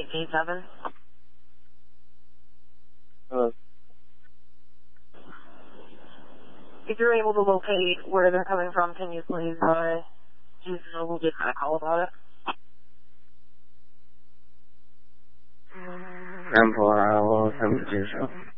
18.7. Hello. If you're able to locate where they're coming from, can you please, we'll just kind of call about it. 3-4, I will attempt to do so.